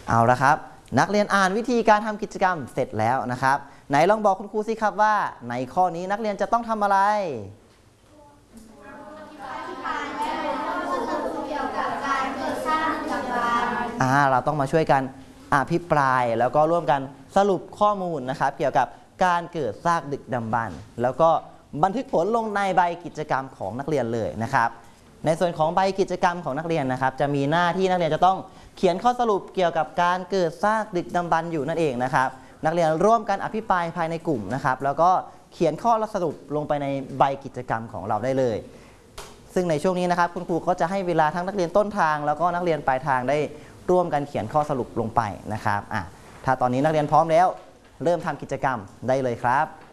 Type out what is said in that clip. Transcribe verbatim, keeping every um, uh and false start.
เอาละครับนักเรียนอ่านวิธีการทำกิจกรรมเสร็จแล้วนะครับไหนลองบอกคุณครูสิครับว่าในข้อนี้นักเรียนจะต้องทำอะไรอ่าเราต้องมาช่วยกันอภิปรายแล้วก็ร่วมกันสรุปข้อมูลนะครับเกี่ยวกับการเกิดซากดึกดำบรรพ์แล้วก็บันทึกผลลงในใบกิจกรรมของนักเรียนเลยนะครับในส่วนของใบกิจกรรมของนักเรียนนะครับจะมีหน้าที่นักเรียนจะต้องเขียนข้อสรุปเกี่ยวกับการเกิดซากดึกดำบรรพ์อยู่นั่นเองนะครับนักเรียนร่วมกันอภิปรายภายในกลุ่มนะครับแล้วก็เขียนข้อสรุปลงไปในใบกิจกรรมของเราได้เลยซึ่งในช่วงนี้นะครับคุณครูก็จะให้เวลาทั้งนักเรียนต้นทางแล้วก็นักเรียนปลายทางได้ร่วมกันเขียนข้อสรุปลงไปนะครับอ่ะถ้าตอนนี้นักเรียนพร้อมแล้วเริ่มทำกิจกรรมได้เลยครับ